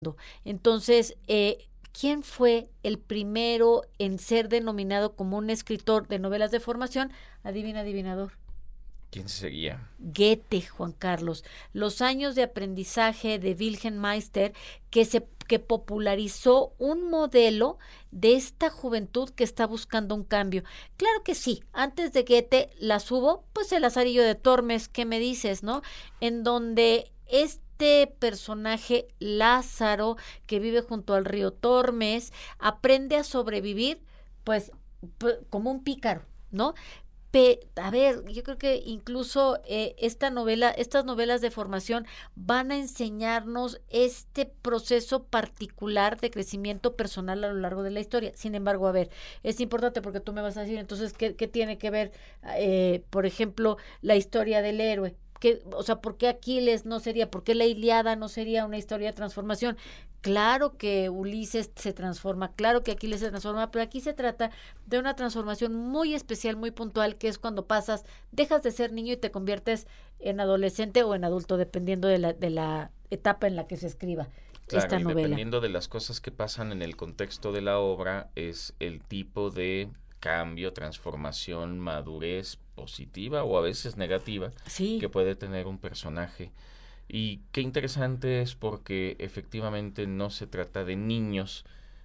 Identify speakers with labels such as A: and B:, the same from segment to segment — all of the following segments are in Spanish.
A: Entonces, ¿quién fue el primero en ser denominado como un escritor de novelas de formación? Adivina, adivinador.
B: ¿Quién seguía?
A: Goethe, Juan Carlos. Los años de aprendizaje de Wilhelm Meister que popularizó un modelo de esta juventud que está buscando un cambio. Claro que sí, antes de Goethe las hubo, pues el Lazarillo de Tormes, ¿qué me dices, no? En donde este personaje Lázaro, que vive junto al río Tormes, aprende a sobrevivir, pues, como un pícaro, ¿no? A ver, yo creo que incluso estas novelas de formación van a enseñarnos este proceso particular de crecimiento personal a lo largo de la historia. Sin embargo, a ver, es importante porque tú me vas a decir, entonces, ¿qué tiene que ver, por ejemplo, la historia del héroe? O sea, ¿por qué Aquiles no sería, por qué la Ilíada no sería una historia de transformación? Claro que Ulises se transforma, claro que Aquiles se transforma, pero aquí se trata de una transformación muy especial, muy puntual, que es cuando dejas de ser niño y te conviertes en adolescente o en adulto, dependiendo de la etapa en la que se escriba
B: Claro,
A: esta
B: y
A: novela.
B: dependiendo de las cosas que pasan en el contexto de la obra, es el tipo de cambio, transformación, madurez positiva o a veces negativa
A: Sí,
B: que puede tener un personaje. Y qué interesante es porque efectivamente no se trata de niños,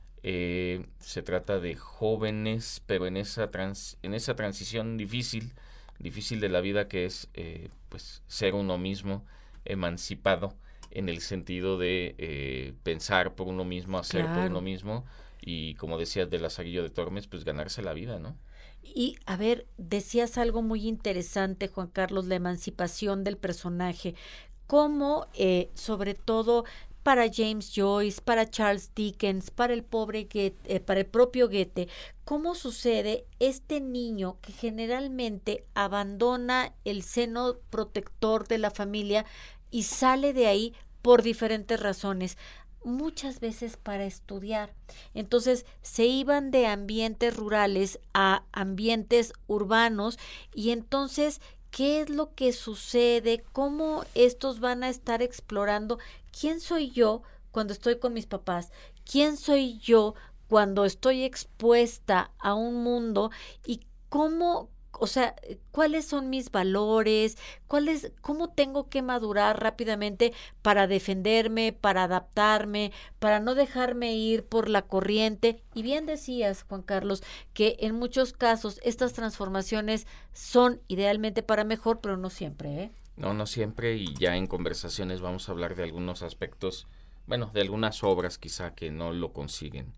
B: se trata de jóvenes, pero en esa transición difícil de la vida que es pues ser uno mismo, emancipado en el sentido de pensar por uno mismo, hacer por uno
A: claro.
B: mismo y como decías de Lazarillo de Tormes, pues ganarse la vida, ¿no?
A: Y a ver, decías algo muy interesante, Juan Carlos, la emancipación del personaje. Cómo, sobre todo para James Joyce, para Charles Dickens, para el para el propio Goethe, cómo sucede este niño que generalmente abandona el seno protector de la familia y sale de ahí por diferentes razones, muchas veces para estudiar. Entonces se iban de ambientes rurales a ambientes urbanos y entonces, ¿qué es lo que sucede? ¿Cómo estos van a estar explorando quién soy yo cuando estoy con mis papás? ¿Quién soy yo cuando estoy expuesta a un mundo? ¿Y cómo, o sea, cuáles son mis valores? ¿Cómo tengo que madurar rápidamente para defenderme, para adaptarme, para no dejarme ir por la corriente? Y bien decías, Juan Carlos, que en muchos casos estas transformaciones son idealmente para mejor, pero no siempre, ¿eh?
B: No, no siempre, y ya en conversaciones vamos a hablar de algunos aspectos, bueno, de algunas obras quizá que no lo consiguen.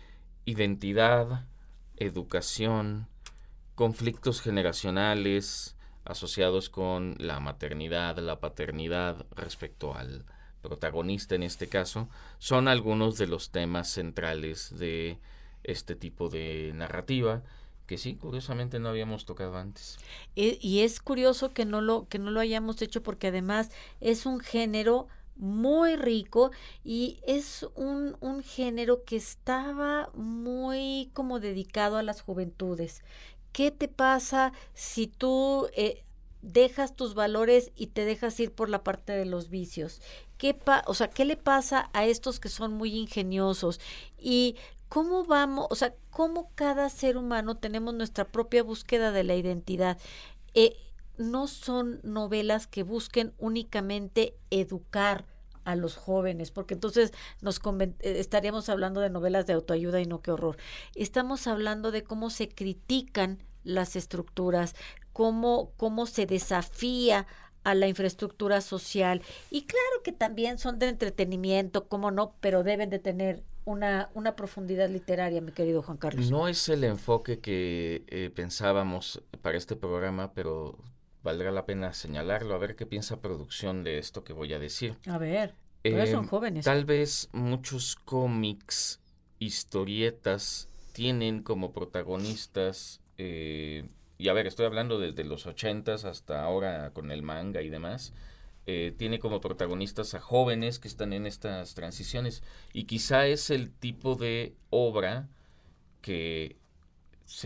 B: Identidad, educación, conflictos generacionales asociados con la maternidad, la paternidad respecto al protagonista en este caso, son algunos de los temas centrales de este tipo de narrativa que sí, curiosamente no habíamos tocado antes.
A: Y es curioso que no lo hayamos hecho porque además es un género muy rico y es un género que estaba muy como dedicado a las juventudes. ¿Qué te pasa si tú dejas tus valores y te dejas ir por la parte de los vicios? O sea, ¿qué le pasa a estos que son muy ingeniosos? Y cómo vamos, o sea, cómo cada ser humano tenemos nuestra propia búsqueda de la identidad. Eh, no son novelas que busquen únicamente educar a los jóvenes, porque entonces estaríamos hablando de novelas de autoayuda y no, qué horror. Estamos hablando de cómo se critican las estructuras, cómo se desafía a la infraestructura social. Y claro que también son de entretenimiento, cómo no, pero deben de tener una profundidad literaria, mi querido Juan Carlos.
B: No es el enfoque que pensábamos para este programa, pero valdrá la pena señalarlo, a ver qué piensa producción de esto que voy a decir.
A: A ver, todavía son jóvenes.
B: Tal vez muchos cómics, historietas, tienen como protagonistas, y a ver, estoy hablando desde los 80s hasta ahora con el manga y demás, tiene como protagonistas a jóvenes que están en estas transiciones y quizá es el tipo de obra que se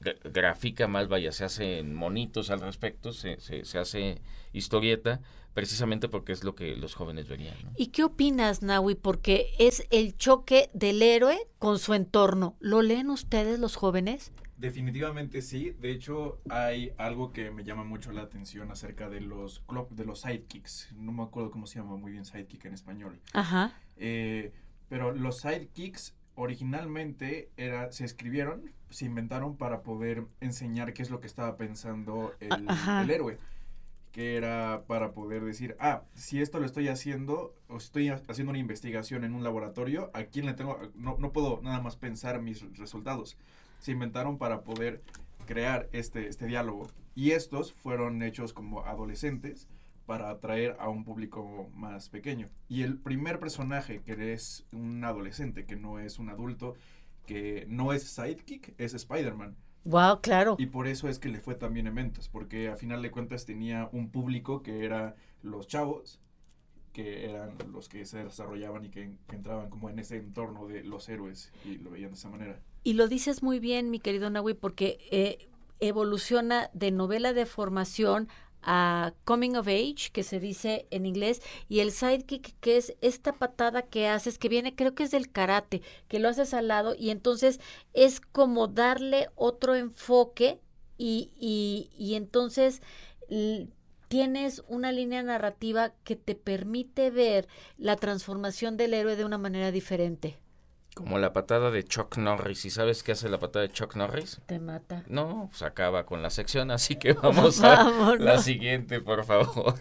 B: grafica más, vaya, se hacen monitos al respecto, se hace historieta, precisamente porque es lo que los jóvenes verían, ¿no?
A: ¿Y qué opinas, Nahui? Porque es el choque del héroe con su entorno. ¿Lo leen ustedes, los jóvenes?
C: Definitivamente sí. De hecho, hay algo que me llama mucho la atención acerca de los sidekicks. No me acuerdo cómo se llama muy bien sidekick en español.
A: Ajá.
C: Pero los sidekicks originalmente se escribieron, se inventaron para poder enseñar qué es lo que estaba pensando el héroe. Que era para poder decir, si esto lo estoy haciendo, o estoy haciendo una investigación en un laboratorio, ¿a quién le tengo? No puedo nada más pensar mis resultados. Se inventaron para poder crear este diálogo. Y estos fueron hechos como adolescentes para atraer a un público más pequeño. Y el primer personaje que es un adolescente, que no es un adulto, que no es sidekick, es Spider-Man.
A: Wow, claro.
C: Y por eso es que le fue tan bien en ventas, porque a final de cuentas tenía un público que era los chavos, que eran los que se desarrollaban y que entraban como en ese entorno de los héroes y lo veían de esa manera.
A: Y lo dices muy bien, mi querido Nahui, porque evoluciona de novela de formación a coming of age, que se dice en inglés, y el sidekick, que es esta patada que haces, que viene, creo que es del karate, que lo haces al lado, y entonces es como darle otro enfoque, y entonces tienes una línea narrativa que te permite ver la transformación del héroe de una manera diferente.
B: Como la patada de Chuck Norris. ¿Y sabes qué hace la patada de Chuck Norris?
A: Te mata.
B: No, se acaba con la sección, así que vamos a la siguiente, por favor.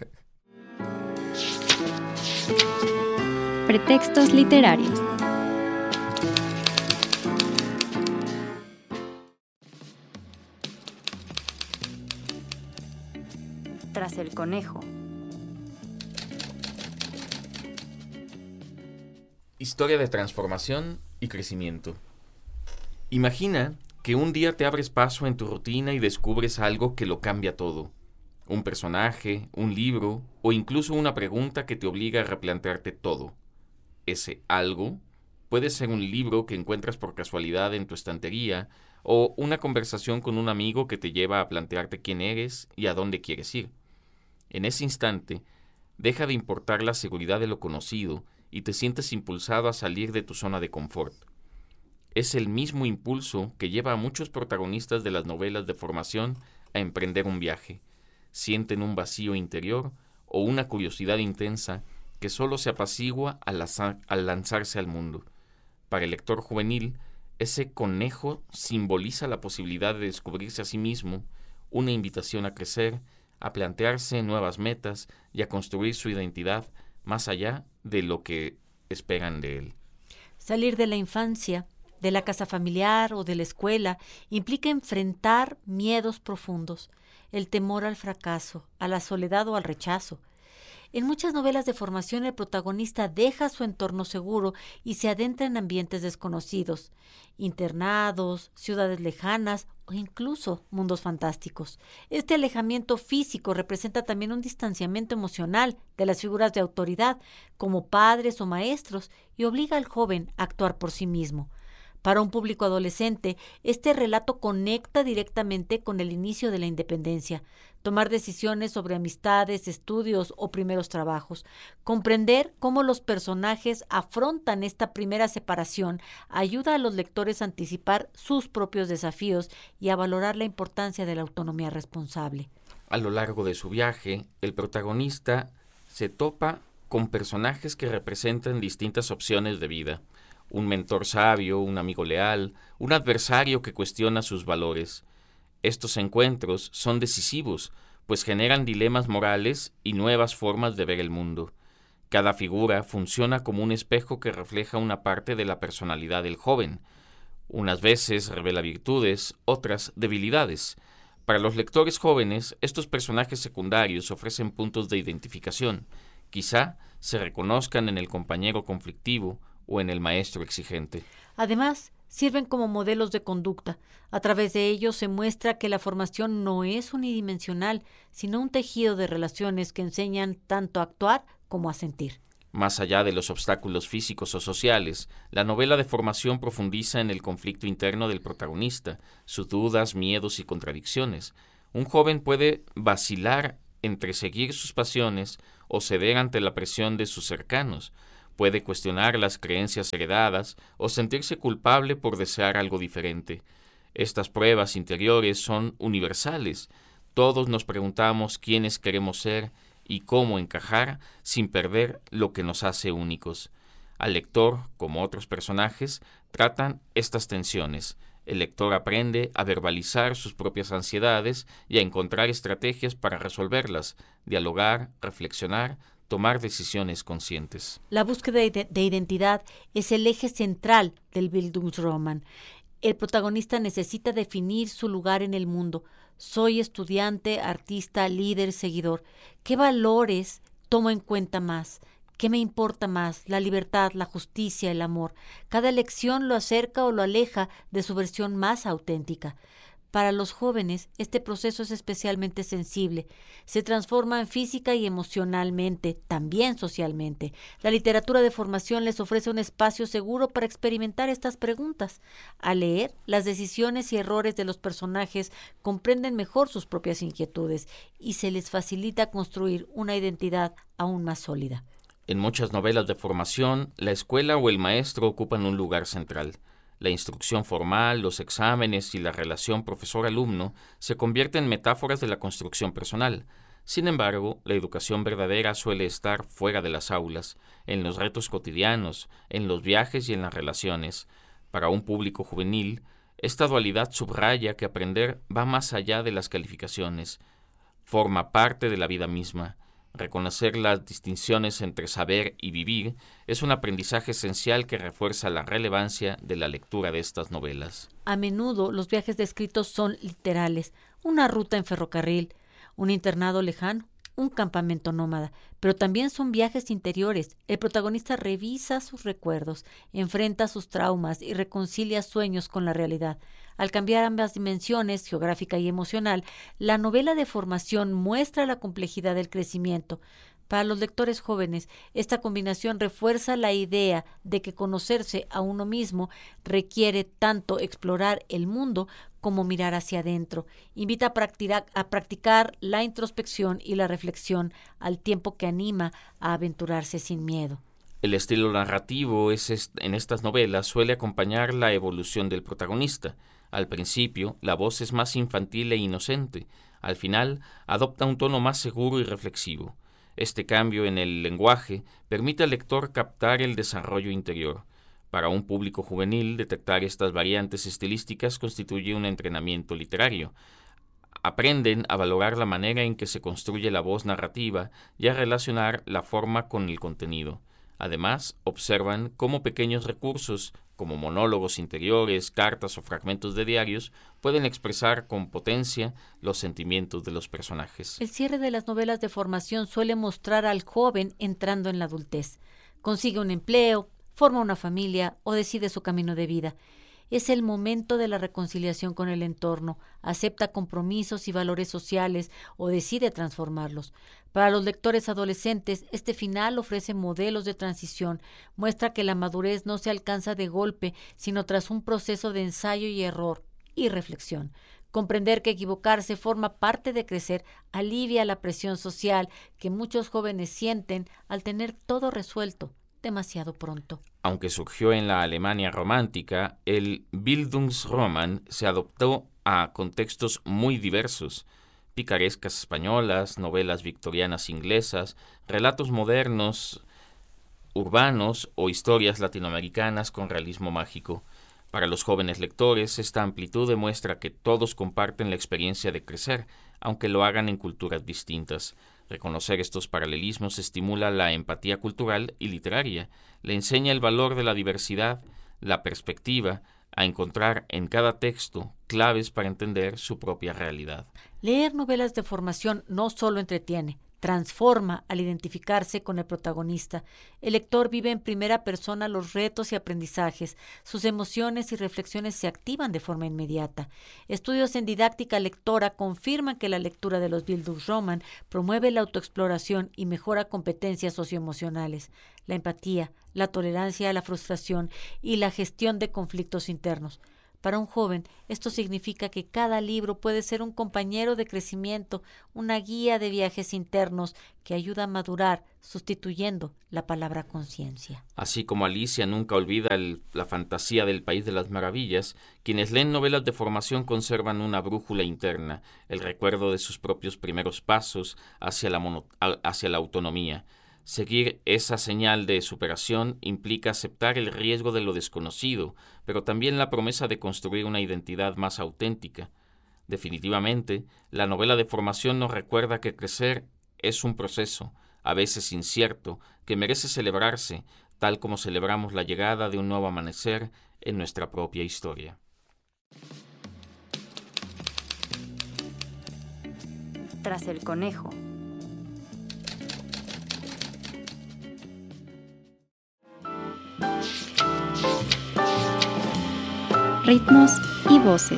D: Pretextos literarios. Tras el conejo.
B: Historia de transformación y crecimiento. Imagina que un día te abres paso en tu rutina y descubres algo que lo cambia todo. Un personaje, un libro o incluso una pregunta que te obliga a replantearte todo. Ese algo puede ser un libro que encuentras por casualidad en tu estantería o una conversación con un amigo que te lleva a plantearte quién eres y a dónde quieres ir. En ese instante, deja de importar la seguridad de lo conocido y te sientes impulsado a salir de tu zona de confort. Es el mismo impulso que lleva a muchos protagonistas de las novelas de formación a emprender un viaje. Sienten un vacío interior o una curiosidad intensa que solo se apacigua al lanzarse al mundo. Para el lector juvenil, ese conejo simboliza la posibilidad de descubrirse a sí mismo, una invitación a crecer, a plantearse nuevas metas y a construir su identidad más allá de lo que esperan de él.
A: Salir de la infancia, de la casa familiar o de la escuela, implica enfrentar miedos profundos, el temor al fracaso, a la soledad o al rechazo. En muchas novelas de formación el protagonista deja su entorno seguro y se adentra en ambientes desconocidos, internados, ciudades lejanas o incluso mundos fantásticos. Este alejamiento físico representa también un distanciamiento emocional de las figuras de autoridad, como padres o maestros, y obliga al joven a actuar por sí mismo. Para un público adolescente, este relato conecta directamente con el inicio de la independencia, tomar decisiones sobre amistades, estudios o primeros trabajos. Comprender cómo los personajes afrontan esta primera separación ayuda a los lectores a anticipar sus propios desafíos y a valorar la importancia de la autonomía responsable.
B: A lo largo de su viaje, el protagonista se topa con personajes que representan distintas opciones de vida. Un mentor sabio, un amigo leal, un adversario que cuestiona sus valores. Estos encuentros son decisivos, pues generan dilemas morales y nuevas formas de ver el mundo. Cada figura funciona como un espejo que refleja una parte de la personalidad del joven. Unas veces revela virtudes, otras debilidades. Para los lectores jóvenes, estos personajes secundarios ofrecen puntos de identificación. Quizá se reconozcan en el compañero conflictivo o en el maestro exigente.
A: Además, sirven como modelos de conducta. A través de ellos se muestra que la formación no es unidimensional, sino un tejido de relaciones que enseñan tanto a actuar como a sentir.
B: Más allá de los obstáculos físicos o sociales, la novela de formación profundiza en el conflicto interno del protagonista, sus dudas, miedos y contradicciones. Un joven puede vacilar entre seguir sus pasiones o ceder ante la presión de sus cercanos. Puede cuestionar las creencias heredadas o sentirse culpable por desear algo diferente. Estas pruebas interiores son universales. Todos nos preguntamos quiénes queremos ser y cómo encajar sin perder lo que nos hace únicos. Al lector, como otros personajes, tratan estas tensiones. El lector aprende a verbalizar sus propias ansiedades y a encontrar estrategias para resolverlas, dialogar, reflexionar, tomar decisiones conscientes.
A: La búsqueda de identidad es el eje central del Bildungsroman. El protagonista necesita definir su lugar en el mundo. Soy estudiante, artista, líder, seguidor. ¿Qué valores tomo en cuenta más? ¿Qué me importa más? La libertad, la justicia, el amor. Cada elección lo acerca o lo aleja de su versión más auténtica. Para los jóvenes, este proceso es especialmente sensible. Se transforman física y emocionalmente, también socialmente. La literatura de formación les ofrece un espacio seguro para experimentar estas preguntas. Al leer, las decisiones y errores de los personajes comprenden mejor sus propias inquietudes y se les facilita construir una identidad aún más sólida.
B: En muchas novelas de formación, la escuela o el maestro ocupan un lugar central. La instrucción formal, los exámenes y la relación profesor-alumno se convierten en metáforas de la construcción personal. Sin embargo, la educación verdadera suele estar fuera de las aulas, en los retos cotidianos, en los viajes y en las relaciones. Para un público juvenil, esta dualidad subraya que aprender va más allá de las calificaciones. Forma parte de la vida misma. Reconocer las distinciones entre saber y vivir es un aprendizaje esencial que refuerza la relevancia de la lectura de estas novelas.
A: A menudo los viajes descritos son literales, una ruta en ferrocarril, un internado lejano, un campamento nómada, pero también son viajes interiores. El protagonista revisa sus recuerdos, enfrenta sus traumas y reconcilia sueños con la realidad. Al cambiar ambas dimensiones, geográfica y emocional, la novela de formación muestra la complejidad del crecimiento. Para los lectores jóvenes, esta combinación refuerza la idea de que conocerse a uno mismo requiere tanto explorar el mundo como mirar hacia adentro. Invita a practicar la introspección y la reflexión al tiempo que anima a aventurarse sin miedo.
B: El estilo narrativo en estas novelas suele acompañar la evolución del protagonista. Al principio, la voz es más infantil e inocente. Al final, adopta un tono más seguro y reflexivo. Este cambio en el lenguaje permite al lector captar el desarrollo interior. Para un público juvenil, detectar estas variantes estilísticas constituye un entrenamiento literario. Aprenden a valorar la manera en que se construye la voz narrativa y a relacionar la forma con el contenido. Además, observan cómo pequeños recursos, como monólogos interiores, cartas o fragmentos de diarios, pueden expresar con potencia los sentimientos de los personajes.
A: El cierre de las novelas de formación suele mostrar al joven entrando en la adultez. Consigue un empleo, forma una familia o decide su camino de vida. Es el momento de la reconciliación con el entorno, acepta compromisos y valores sociales o decide transformarlos. Para los lectores adolescentes, este final ofrece modelos de transición, muestra que la madurez no se alcanza de golpe, sino tras un proceso de ensayo y error y reflexión. Comprender que equivocarse forma parte de crecer alivia la presión social que muchos jóvenes sienten al tener todo resuelto demasiado pronto.
B: Aunque surgió en la Alemania romántica, el Bildungsroman se adoptó a contextos muy diversos. Picarescas españolas, novelas victorianas inglesas, relatos modernos, urbanos o historias latinoamericanas con realismo mágico. Para los jóvenes lectores, esta amplitud demuestra que todos comparten la experiencia de crecer, aunque lo hagan en culturas distintas. Reconocer estos paralelismos estimula la empatía cultural y literaria, le enseña el valor de la diversidad, la perspectiva, a encontrar en cada texto claves para entender su propia realidad.
A: Leer novelas de formación no solo entretiene, transforma al identificarse con el protagonista. El lector vive en primera persona los retos y aprendizajes. Sus emociones y reflexiones se activan de forma inmediata. Estudios en didáctica lectora confirman que la lectura de los Bildungsroman promueve la autoexploración y mejora competencias socioemocionales, la empatía, la tolerancia a la frustración y la gestión de conflictos internos. Para un joven, esto significa que cada libro puede ser un compañero de crecimiento, una guía de viajes internos que ayuda a madurar, sustituyendo la palabra conciencia.
B: Así como Alicia nunca olvida la fantasía del País de las Maravillas, quienes leen novelas de formación conservan una brújula interna, el recuerdo de sus propios primeros pasos hacia la autonomía. Seguir esa señal de superación implica aceptar el riesgo de lo desconocido, pero también la promesa de construir una identidad más auténtica. Definitivamente, la novela de formación nos recuerda que crecer es un proceso, a veces incierto, que merece celebrarse, tal como celebramos la llegada de un nuevo amanecer en nuestra propia historia.
D: Tras el conejo. Ritmos y voces.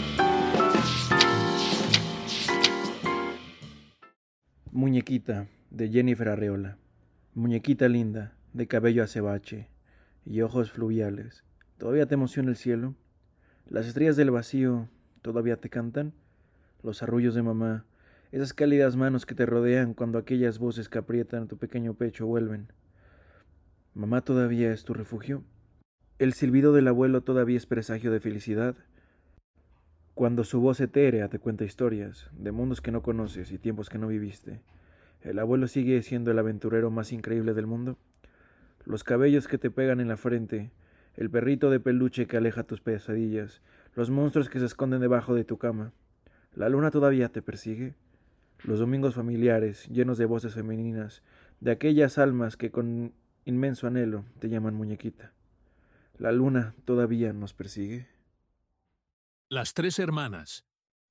E: Muñequita, de Jennifer Arreola. Muñequita linda, de cabello azabache y ojos fluviales. ¿Todavía te emociona el cielo? ¿Las estrellas del vacío todavía te cantan? Los arrullos de mamá, esas cálidas manos que te rodean cuando aquellas voces que aprietan tu pequeño pecho vuelven. ¿Mamá todavía es tu refugio? ¿El silbido del abuelo todavía es presagio de felicidad? Cuando su voz etérea te cuenta historias de mundos que no conoces y tiempos que no viviste, ¿el abuelo sigue siendo el aventurero más increíble del mundo? Los cabellos que te pegan en la frente, el perrito de peluche que aleja tus pesadillas, los monstruos que se esconden debajo de tu cama, ¿la luna todavía te persigue? Los domingos familiares, llenos de voces femeninas, de aquellas almas que con inmenso anhelo te llaman muñequita. ¿La luna todavía nos persigue?
F: Las tres hermanas.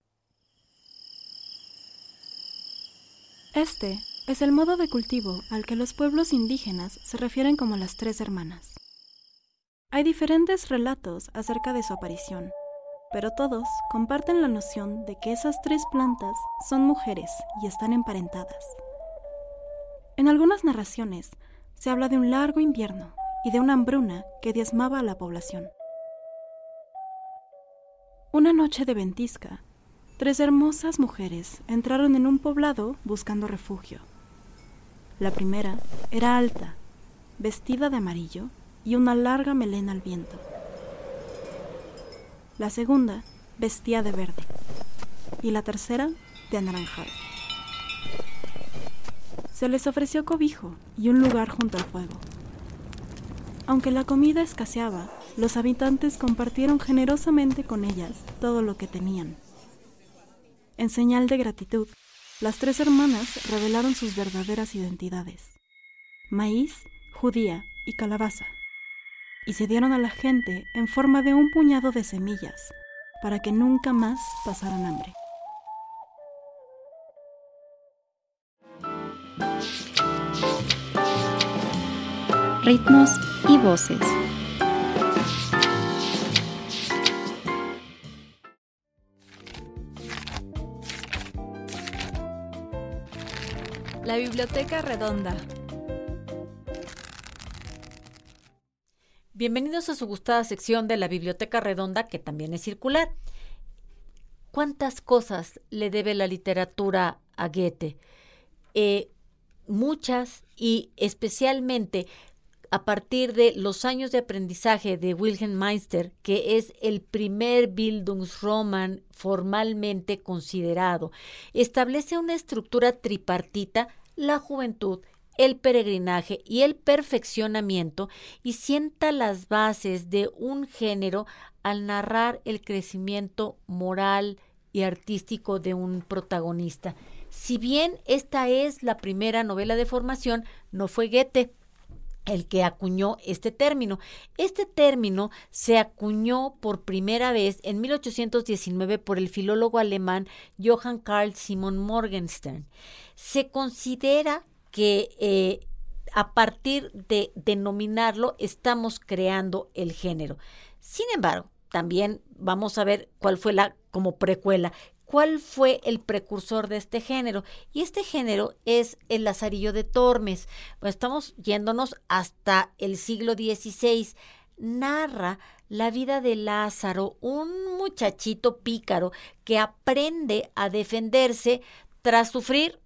G: Este es el modo de cultivo al que los pueblos indígenas se refieren como las tres hermanas. Hay diferentes relatos acerca de su aparición, pero todos comparten la noción de que esas tres plantas son mujeres y están emparentadas. En algunas narraciones se habla de un largo invierno y de una hambruna que diezmaba a la población. Una noche de ventisca, tres hermosas mujeres entraron en un poblado buscando refugio. La primera era alta, vestida de amarillo y una larga melena al viento. La segunda vestía de verde y la tercera de anaranjado. Se les ofreció cobijo y un lugar junto al fuego. Aunque la comida escaseaba, los habitantes compartieron generosamente con ellas todo lo que tenían. En señal de gratitud, las tres hermanas revelaron sus verdaderas identidades: maíz, judía y calabaza, y se dieron a la gente en forma de un puñado de semillas para que nunca más pasaran hambre.
D: Ritmos y voces.
H: La Biblioteca Redonda.
A: Bienvenidos a su gustada sección de la Biblioteca Redonda, que también es circular. ¿Cuántas cosas le debe la literatura a Goethe? Muchas, y especialmente a partir de los años de aprendizaje de Wilhelm Meister, que es el primer Bildungsroman formalmente considerado. Establece una estructura tripartita: la juventud, el peregrinaje y el perfeccionamiento, y sienta las bases de un género al narrar el crecimiento moral y artístico de un protagonista. Si bien esta es la primera novela de formación, no fue Goethe el que acuñó este término. Este término se acuñó por primera vez en 1819 por el filólogo alemán Johann Carl Simon Morgenstern. Se considera que a partir de denominarlo estamos creando el género. Sin embargo, también vamos a ver cuál fue como precuela. ¿Cuál fue el precursor de este género? Y este género es el Lazarillo de Tormes. Pues estamos yéndonos hasta el siglo XVI. Narra la vida de Lázaro, un muchachito pícaro que aprende a defenderse tras sufrir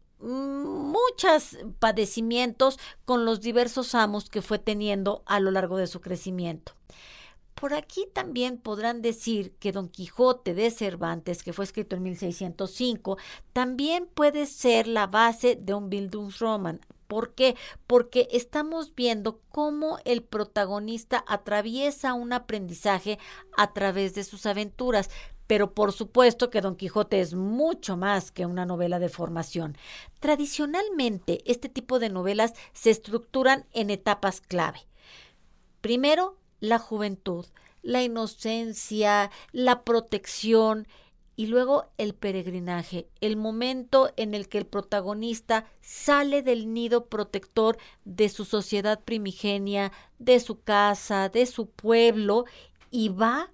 A: muchos padecimientos con los diversos amos que fue teniendo a lo largo de su crecimiento. Por aquí también podrán decir que Don Quijote de Cervantes, que fue escrito en 1605, también puede ser la base de un Bildungsroman. ¿Por qué? Porque estamos viendo cómo el protagonista atraviesa un aprendizaje a través de sus aventuras. Pero por supuesto que Don Quijote es mucho más que una novela de formación. Tradicionalmente, este tipo de novelas se estructuran en etapas clave. Primero, la juventud, la inocencia, la protección y luego el peregrinaje, el momento en el que el protagonista sale del nido protector de su sociedad primigenia, de su casa, de su pueblo y va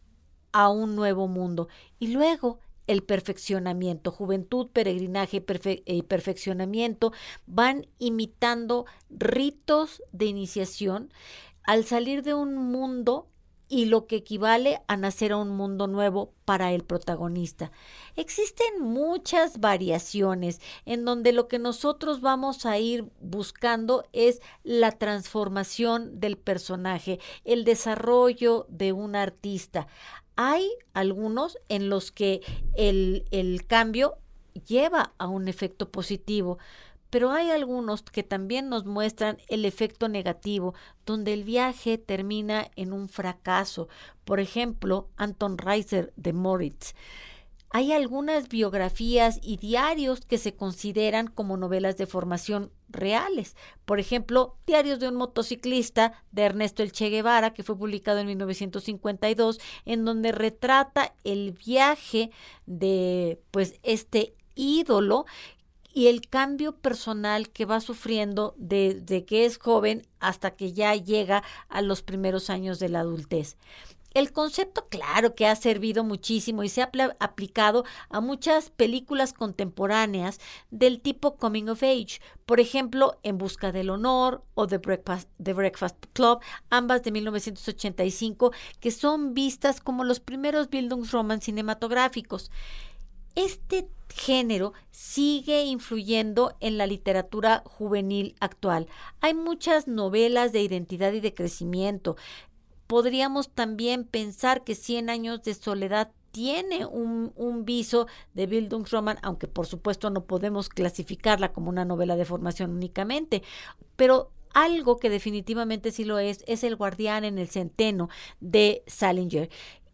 A: a un nuevo mundo. Y luego el perfeccionamiento, juventud, peregrinaje y perfeccionamiento van imitando ritos de iniciación al salir de un mundo y lo que equivale a nacer a un mundo nuevo para el protagonista. Existen muchas variaciones en donde lo que nosotros vamos a ir buscando es la transformación del personaje, el desarrollo de un artista. Hay algunos en los que el cambio lleva a un efecto positivo, pero hay algunos que también nos muestran el efecto negativo, donde el viaje termina en un fracaso. Por ejemplo, Anton Reiser de Moritz. Hay algunas biografías y diarios que se consideran como novelas de formación reales. Por ejemplo, Diarios de un motociclista de Ernesto El Che Guevara, que fue publicado en 1952, en donde retrata el viaje de este ídolo y el cambio personal que va sufriendo desde que es joven hasta que ya llega a los primeros años de la adultez. El concepto, claro, que ha servido muchísimo y se ha aplicado a muchas películas contemporáneas del tipo Coming of Age. Por ejemplo, En busca del honor o The Breakfast Club, ambas de 1985, que son vistas como los primeros Bildungsroman cinematográficos. Este género sigue influyendo en la literatura juvenil actual. Hay muchas novelas de identidad y de crecimiento. Podríamos también pensar que 100 años de soledad tiene un viso de Bildungsroman, aunque por supuesto no podemos clasificarla como una novela de formación únicamente, pero algo que definitivamente sí lo es El guardián en el centeno de Salinger,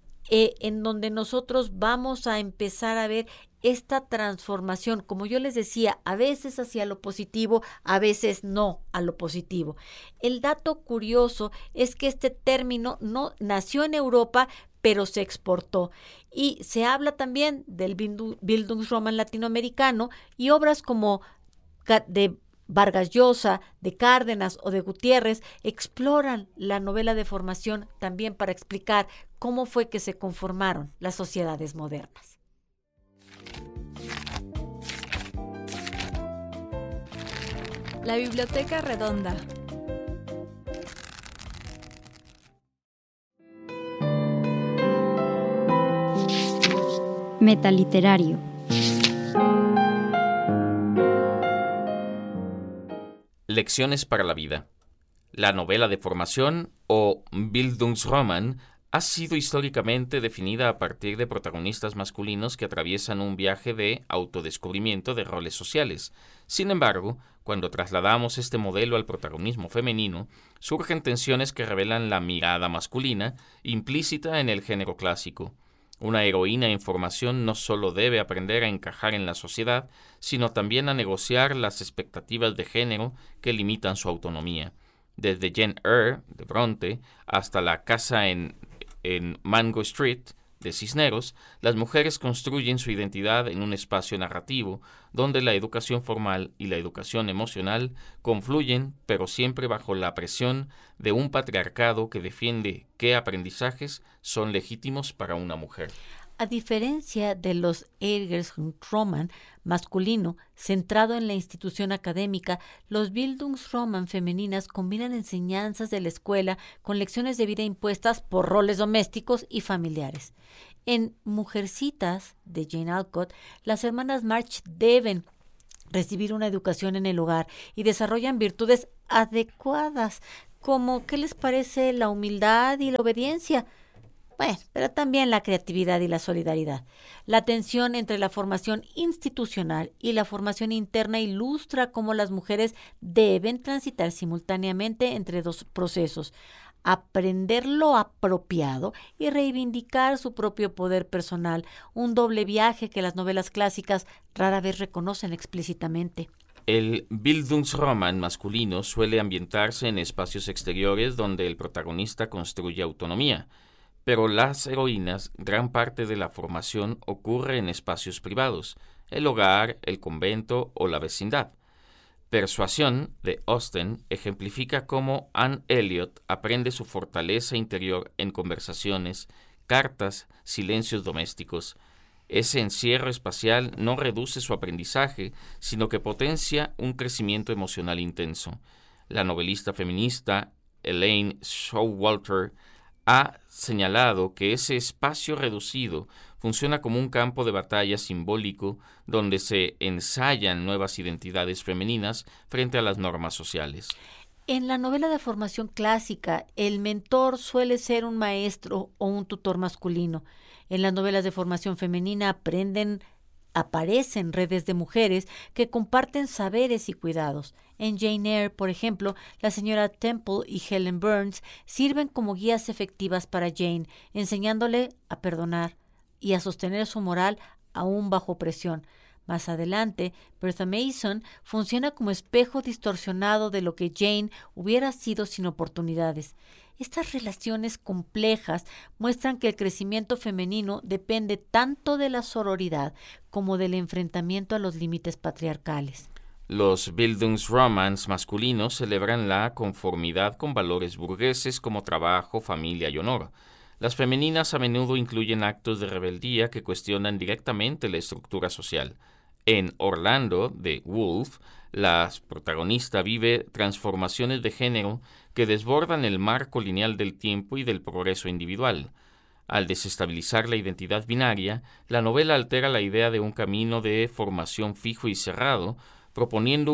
A: en donde nosotros vamos a empezar a ver esta transformación, como yo les decía, a veces hacia lo positivo, a veces no a lo positivo. El dato curioso es que este término no nació en Europa, pero se exportó. Y se habla también del Bildungsroman latinoamericano y obras como de Vargas Llosa, de Cárdenas o de Gutiérrez exploran la novela de formación también para explicar cómo fue que se conformaron las sociedades modernas.
H: La Biblioteca Redonda.
D: Metaliterario.
B: Lecciones para la vida. La novela de formación o Bildungsroman ha sido históricamente definida a partir de protagonistas masculinos que atraviesan un viaje de autodescubrimiento de roles sociales. Sin embargo, cuando trasladamos este modelo al protagonismo femenino, surgen tensiones que revelan la mirada masculina implícita en el género clásico. Una heroína en formación no solo debe aprender a encajar en la sociedad, sino también a negociar las expectativas de género que limitan su autonomía. Desde Jane Eyre, de Bronte, hasta la casa en Mango Street, de Cisneros, las mujeres construyen su identidad en un espacio narrativo donde la educación formal y la educación emocional confluyen, pero siempre bajo la presión de un patriarcado que defiende qué aprendizajes son legítimos para una mujer.
A: A diferencia de los Bildungsroman masculino, centrado en la institución académica, los Bildungsroman femeninas combinan enseñanzas de la escuela con lecciones de vida impuestas por roles domésticos y familiares. En Mujercitas, de Jane Alcott, las hermanas March deben recibir una educación en el hogar y desarrollan virtudes adecuadas, como ¿qué les parece la humildad y la obediencia? Bueno, pero también la creatividad y la solidaridad. La tensión entre la formación institucional y la formación interna ilustra cómo las mujeres deben transitar simultáneamente entre dos procesos: aprender lo apropiado y reivindicar su propio poder personal, un doble viaje que las novelas clásicas rara vez reconocen explícitamente.
B: El Bildungsroman masculino suele ambientarse en espacios exteriores donde el protagonista construye autonomía, pero las heroínas, gran parte de la formación ocurre en espacios privados, el hogar, el convento o la vecindad. Persuasión, de Austen, ejemplifica cómo Anne Elliot aprende su fortaleza interior en conversaciones, cartas, silencios domésticos. Ese encierro espacial no reduce su aprendizaje, sino que potencia un crecimiento emocional intenso. La novelista feminista Elaine Showalter ha señalado que ese espacio reducido funciona como un campo de batalla simbólico donde se ensayan nuevas identidades femeninas frente a las normas sociales.
A: En la novela de formación clásica, el mentor suele ser un maestro o un tutor masculino. En las novelas de formación femenina aparecen redes de mujeres que comparten saberes y cuidados. En Jane Eyre, por ejemplo, la señora Temple y Helen Burns sirven como guías efectivas para Jane, enseñándole a perdonar y a sostener su moral aún bajo presión. Más adelante, Bertha Mason funciona como espejo distorsionado de lo que Jane hubiera sido sin oportunidades. Estas relaciones complejas muestran que el crecimiento femenino depende tanto de la sororidad como del enfrentamiento a los límites patriarcales.
B: Los Bildungsromans masculinos celebran la conformidad con valores burgueses como trabajo, familia y honor. Las femeninas a menudo incluyen actos de rebeldía que cuestionan directamente la estructura social. En Orlando, de Woolf, la protagonista vive transformaciones de género que desbordan el marco lineal del tiempo y del progreso individual. Al desestabilizar la identidad binaria, la novela altera la idea de un camino de formación fijo y cerrado, proponiendo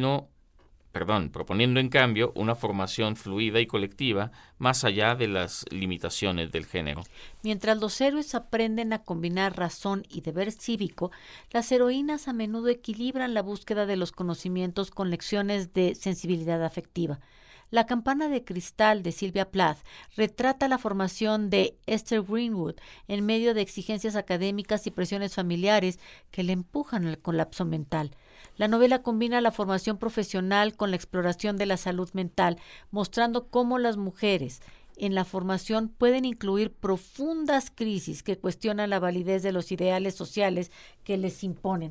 B: en cambio una formación fluida y colectiva más allá de las limitaciones del género.
A: Mientras los héroes aprenden a combinar razón y deber cívico, las heroínas a menudo equilibran la búsqueda de los conocimientos con lecciones de sensibilidad afectiva. La campana de cristal de Sylvia Plath retrata la formación de Esther Greenwood en medio de exigencias académicas y presiones familiares que le empujan al colapso mental. La novela combina la formación profesional con la exploración de la salud mental, mostrando cómo las mujeres en la formación pueden incluir profundas crisis que cuestionan la validez de los ideales sociales que les imponen.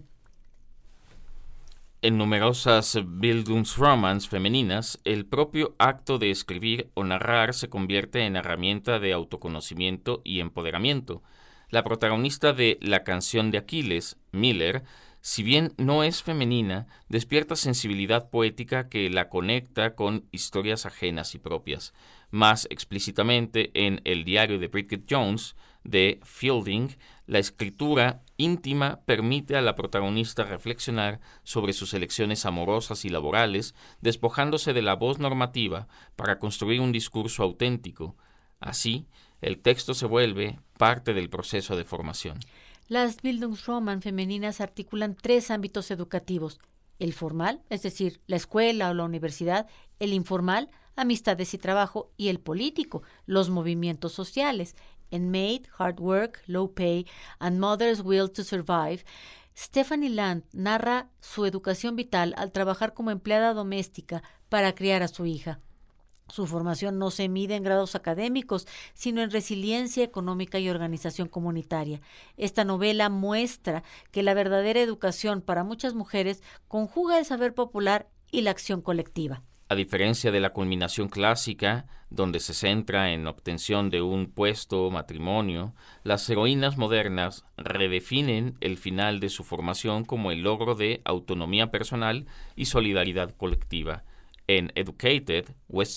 B: En numerosas Bildungsromans femeninas, el propio acto de escribir o narrar se convierte en herramienta de autoconocimiento y empoderamiento. La protagonista de La canción de Aquiles, Miller, si bien no es femenina, despierta sensibilidad poética que la conecta con historias ajenas y propias. Más explícitamente, en El diario de Bridget Jones, de Fielding, la escritura íntima permite a la protagonista reflexionar sobre sus elecciones amorosas y laborales, despojándose de la voz normativa para construir un discurso auténtico. Así, el texto se vuelve parte del proceso de formación.
A: Las Bildungsroman femeninas articulan 3 ámbitos educativos: el formal, es decir, la escuela o la universidad; el informal, amistades y trabajo; y el político, los movimientos sociales. En Maid, Hard Work, Low Pay and Mother's Will to Survive, Stephanie Land narra su educación vital al trabajar como empleada doméstica para criar a su hija. Su formación no se mide en grados académicos, sino en resiliencia económica y organización comunitaria. Esta novela muestra que la verdadera educación para muchas mujeres conjuga el saber popular y la acción colectiva.
B: A diferencia de la culminación clásica, donde se centra en obtención de un puesto o matrimonio, las heroínas modernas redefinen el final de su formación como el logro de autonomía personal y solidaridad colectiva. En Educated,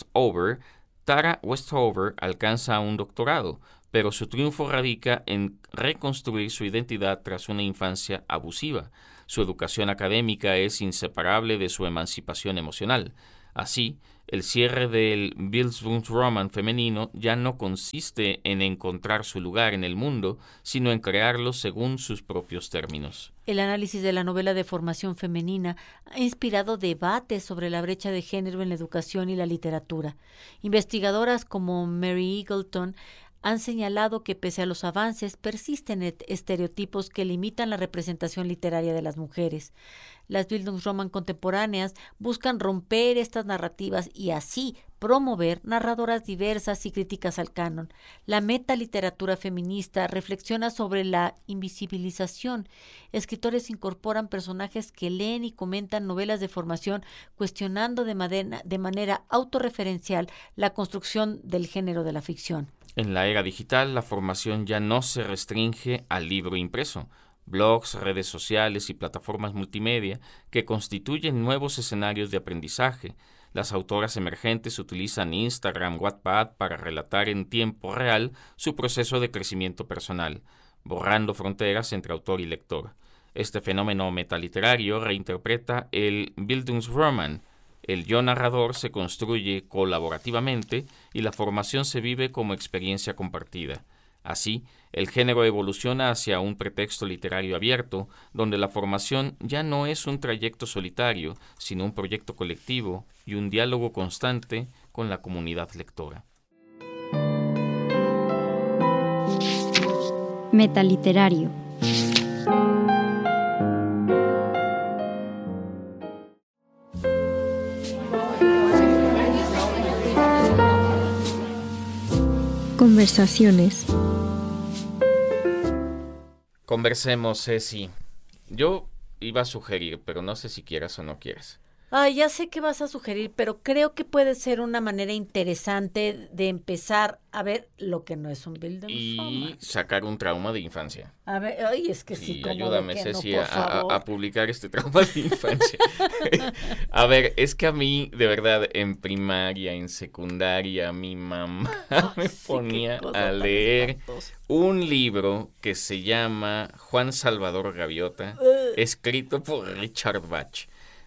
B: Tara Westover alcanza un doctorado, pero su triunfo radica en reconstruir su identidad tras una infancia abusiva. Su educación académica es inseparable de su emancipación emocional. Así, el cierre del Bildungsroman femenino ya no consiste en encontrar su lugar en el mundo, sino en crearlo según sus propios términos.
A: El análisis de la novela de formación femenina ha inspirado debates sobre la brecha de género en la educación y la literatura. Investigadoras como Mary Eagleton han señalado que pese a los avances persisten estereotipos que limitan la representación literaria de las mujeres. Las Bildungsroman contemporáneas buscan romper estas narrativas y así promover narradoras diversas y críticas al canon. La metaliteratura feminista reflexiona sobre la invisibilización. Escritores incorporan personajes que leen y comentan novelas de formación, cuestionando de manera autorreferencial la construcción del género de la ficción.
B: En la era digital, la formación ya no se restringe al libro impreso. Blogs, redes sociales y plataformas multimedia que constituyen nuevos escenarios de aprendizaje. Las autoras emergentes utilizan Instagram, Wattpad para relatar en tiempo real su proceso de crecimiento personal, borrando fronteras entre autor y lector. Este fenómeno metaliterario reinterpreta el Bildungsroman. El yo narrador se construye colaborativamente y la formación se vive como experiencia compartida. Así, el género evoluciona hacia un pretexto literario abierto, donde la formación ya no es un trayecto solitario, sino un proyecto colectivo y un diálogo constante con la comunidad lectora.
D: Metaliterario. Conversaciones.
B: Conversemos, Ceci. Yo iba a sugerir, pero no sé si quieras o no quieres.
A: Ya sé qué vas a sugerir, pero creo que puede ser una manera interesante de empezar a ver lo que no es un Bildungsroman.
B: Y sacar un trauma de infancia.
A: A ver, es que sí, como
B: ayúdame,
A: de que
B: Ceci,
A: no, por favor.
B: a publicar este trauma de infancia. A ver, es que a mí, de verdad, en primaria, en secundaria, mi mamá me ponía a leer un libro que se llama Juan Salvador Gaviota, escrito por Richard Bach.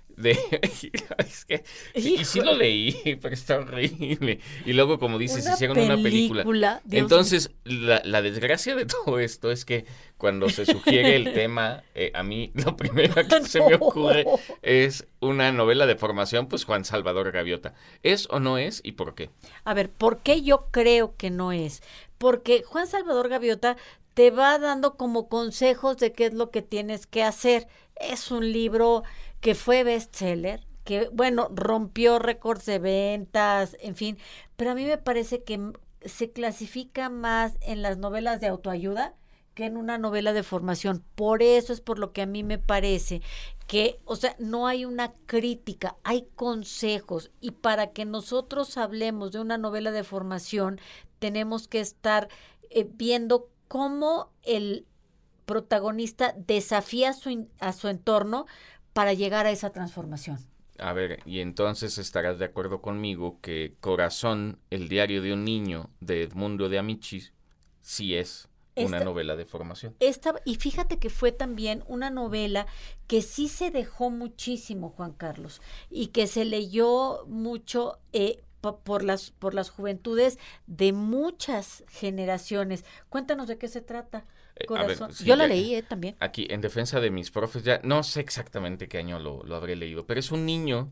B: Es que, y sí lo leí, pero está horrible. Y luego, como dices, hicieron una película. Entonces, la desgracia de todo esto es que cuando se sugiere el tema, a mí lo primero que se me ocurre es una novela de formación, pues Juan Salvador Gaviota. ¿Es o no es y por qué?
A: A ver, ¿por qué yo creo que no es? Porque Juan Salvador Gaviota te va dando como consejos de qué es lo que tienes que hacer. Es un libro que fue bestseller, que, bueno, rompió récords de ventas, en fin, pero a mí me parece que se clasifica más en las novelas de autoayuda que en una novela de formación. Por eso es por lo que a mí me parece que, o sea, no hay una crítica, hay consejos, y para que nosotros hablemos de una novela de formación, tenemos que estar viendo cómo el protagonista desafía a su entorno para llegar a esa transformación.
B: A ver, y entonces estarás de acuerdo conmigo que Corazón, el diario de un niño, de Edmundo de Amici, sí es una novela de formación.
A: Y fíjate que fue también una novela que sí se dejó muchísimo, Juan Carlos, y que se leyó mucho por las juventudes de muchas generaciones. Cuéntanos de qué se trata. Corazón.
B: Ver, sí,
A: yo la leí también.
B: Aquí, en defensa de mis profes, ya no sé exactamente qué año lo habré leído, pero es un niño,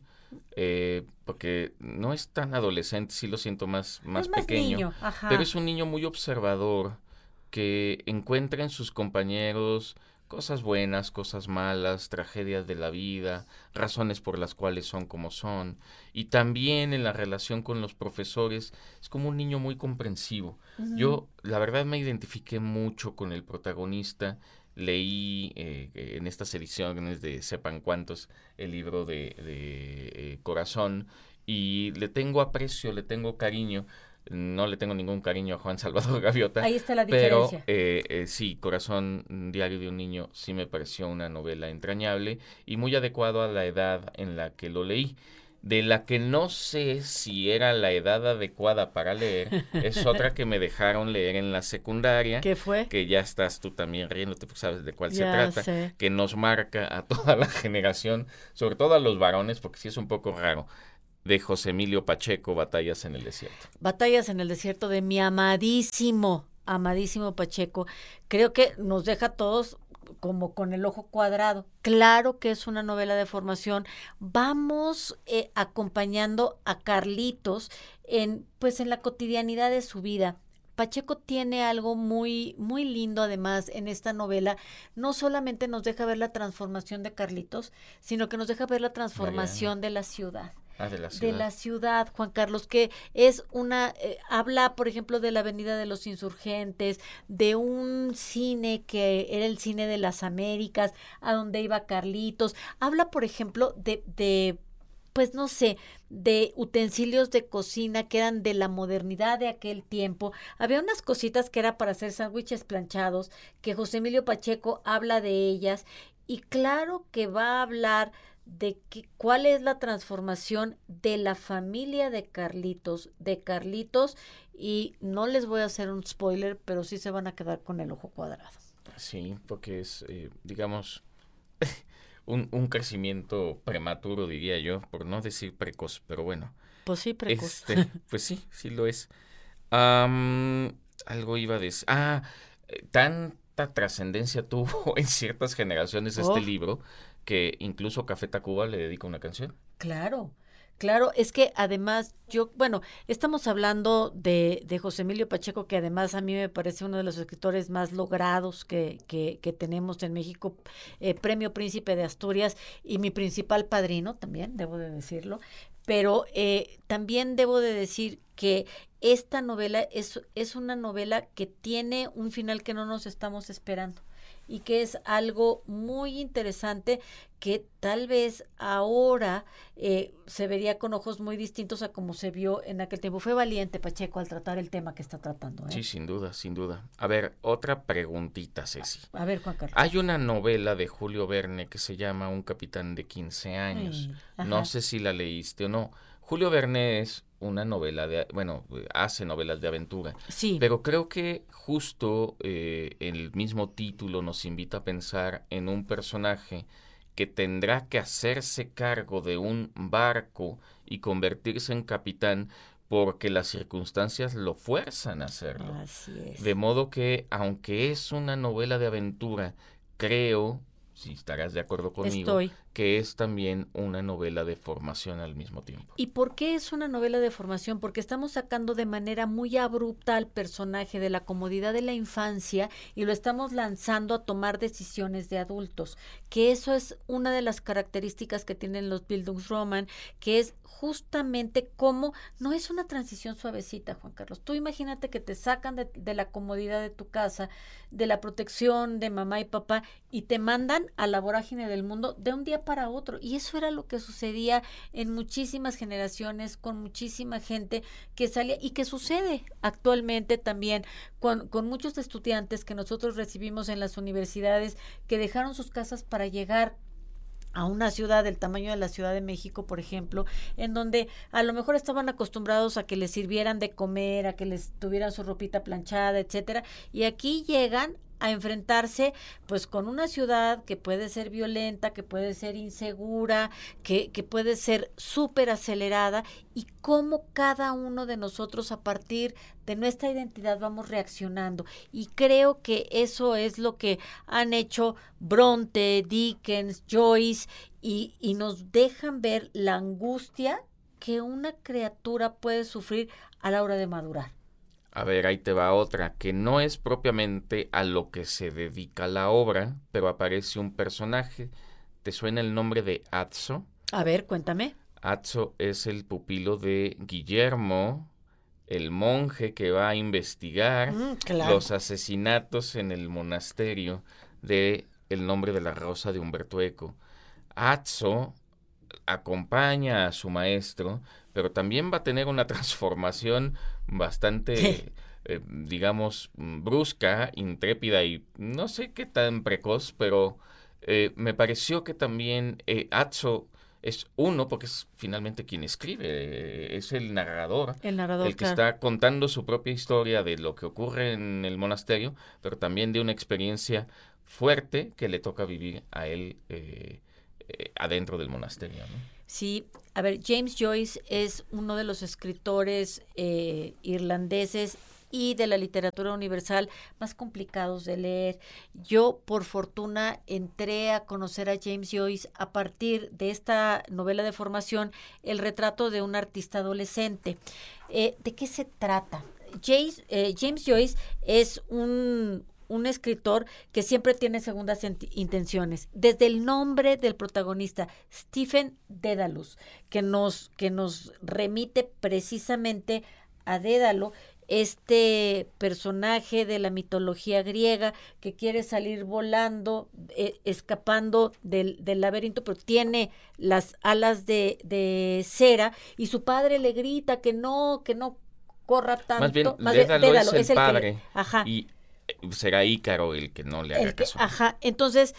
B: porque no es tan adolescente, sí lo siento más pequeño,
A: niño, ajá.
B: Pero es un niño muy observador, que encuentra en sus compañeros cosas buenas, cosas malas, tragedias de la vida, razones por las cuales son como son. Y también en la relación con los profesores es como un niño muy comprensivo. Yo, la verdad, me identifiqué mucho con el protagonista. Leí en estas ediciones de sepan cuántos el libro de Corazón y le tengo aprecio, le tengo cariño. No le tengo ningún cariño a Juan Salvador Gaviota.
A: Ahí está la diferencia.
B: Pero sí, Corazón, diario de un niño, sí me pareció una novela entrañable y muy adecuado a la edad en la que lo leí. De la que no sé si era la edad adecuada para leer, es otra que me dejaron leer en la secundaria.
A: ¿Qué fue?
B: Que ya estás tú también riéndote porque sabes de cuál se
A: Ya
B: trata.
A: sé.
B: Que nos marca a toda la generación, sobre todo a los varones, porque sí es un poco raro. De José Emilio Pacheco, Batallas en el desierto.
A: Batallas en el desierto de mi amadísimo Pacheco. Creo que nos deja a todos como con el ojo cuadrado. Claro que es una novela de formación. Vamos acompañando a Carlitos en la cotidianidad de su vida. Pacheco tiene algo muy, muy lindo además en esta novela. No solamente nos deja ver la transformación de Carlitos, sino que nos deja ver la transformación de la ciudad. De la ciudad, Juan Carlos, que es habla, por ejemplo, de la Avenida de los Insurgentes, de un cine que era el cine de las Américas, a donde iba Carlitos. Habla, por ejemplo, de utensilios de cocina que eran de la modernidad de aquel tiempo. Había unas cositas que era para hacer sándwiches planchados, que José Emilio Pacheco habla de ellas, y claro que va a hablar de cuál es la transformación de la familia de Carlitos, y no les voy a hacer un spoiler, pero sí se van a quedar con el ojo cuadrado.
B: Sí, porque es, digamos, un crecimiento prematuro, diría yo, por no decir precoz, pero bueno.
A: Pues sí, precoz.
B: Pues sí lo es. Algo iba a decir. Tanta trascendencia tuvo en ciertas generaciones este libro, que incluso Café Tacuba le dedica una canción.
A: Claro, es que además estamos hablando de José Emilio Pacheco, que además a mí me parece uno de los escritores más logrados que tenemos en México, Premio Príncipe de Asturias y mi principal padrino también, debo de decirlo, pero también debo de decir que esta novela es una novela que tiene un final que no nos estamos esperando, y que es algo muy interesante que tal vez ahora se vería con ojos muy distintos a como se vio en aquel tiempo. Fue valiente Pacheco al tratar el tema que está tratando.
B: Sí, sin duda. A ver, otra preguntita, Ceci.
A: A ver, Juan Carlos.
B: Hay una novela de Julio Verne que se llama Un capitán de 15 años. No sé si la leíste o no. Julio Verne es una novela hace novelas de aventura.
A: Sí.
B: Pero creo que justo el mismo título nos invita a pensar en un personaje que tendrá que hacerse cargo de un barco y convertirse en capitán porque las circunstancias lo fuerzan a hacerlo.
A: Así es.
B: De modo que, aunque es una novela de aventura, creo, si estarás de acuerdo conmigo, que es también una novela de formación al mismo tiempo.
A: ¿Y por qué es una novela de formación? Porque estamos sacando de manera muy abrupta al personaje de la comodidad de la infancia y lo estamos lanzando a tomar decisiones de adultos, que eso es una de las características que tienen los Bildungsroman, que es justamente cómo no es una transición suavecita, Juan Carlos. Tú imagínate que te sacan de la comodidad de tu casa, de la protección de mamá y papá, y te mandan a la vorágine del mundo de un día para otro. Y eso era lo que sucedía en muchísimas generaciones, con muchísima gente que salía, y que sucede actualmente también con muchos estudiantes que nosotros recibimos en las universidades, que dejaron sus casas para llegar a una ciudad del tamaño de la Ciudad de México, por ejemplo, en donde a lo mejor estaban acostumbrados a que les sirvieran de comer, a que les tuvieran su ropita planchada, etcétera, y aquí llegan a enfrentarse pues con una ciudad que puede ser violenta, que puede ser insegura, que puede ser súper acelerada, y cómo cada uno de nosotros a partir de nuestra identidad vamos reaccionando. Y creo que eso es lo que han hecho Bronte, Dickens, Joyce, y nos dejan ver la angustia que una criatura puede sufrir a la hora de madurar.
B: A ver, ahí te va otra, que no es propiamente a lo que se dedica la obra, pero aparece un personaje. ¿Te suena el nombre de Atso?
A: A ver, cuéntame.
B: Atso es el pupilo de Guillermo, el monje que va a investigar
A: claro.
B: los asesinatos en el monasterio de El nombre de la rosa de Humberto Eco. Atso acompaña a su maestro, pero también va a tener una transformación bastante, digamos, brusca, intrépida y no sé qué tan precoz, pero me pareció que también Atso es uno, porque es finalmente quien escribe, es el narrador, el que
A: claro.
B: está contando su propia historia de lo que ocurre en el monasterio, pero también de una experiencia fuerte que le toca vivir a él adentro del monasterio, ¿no?
A: Sí, a ver, James Joyce es uno de los escritores irlandeses y de la literatura universal más complicados de leer. Yo, por fortuna, entré a conocer a James Joyce a partir de esta novela de formación, El retrato de un artista adolescente. ¿De qué se trata? James Joyce es un escritor que siempre tiene segundas intenciones. Desde el nombre del protagonista, Stephen Dedalus, que nos remite precisamente a Dédalo, este personaje de la mitología griega que quiere salir volando, escapando del laberinto, pero tiene las alas de cera y su padre le grita que no corra tanto.
B: Más bien, Dédalo es el padre.
A: Ajá.
B: Y será Ícaro el que no le haga caso.
A: Entonces,